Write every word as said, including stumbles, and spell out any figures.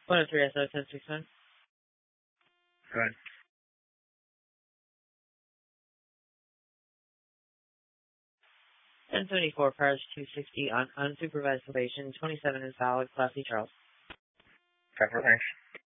one oh three S O ten six one. Go ahead. ten seventy-four, Pars two sixty on unsupervised probation, twenty-seven is valid, Class C Charles. Cover, thanks.